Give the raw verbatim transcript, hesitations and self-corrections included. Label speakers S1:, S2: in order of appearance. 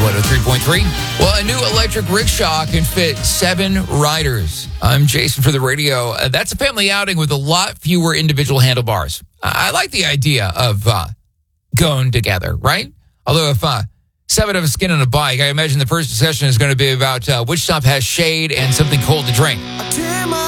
S1: one oh three point three. Well, a new electric rickshaw can fit seven riders. I'm Jason for the radio. Uh, that's a family outing with a lot fewer individual handlebars. I, I like the idea of uh, going together, right? Although if uh, seven of us get on a bike, I imagine the first discussion is going to be about uh, which stop has shade and something cold to drink.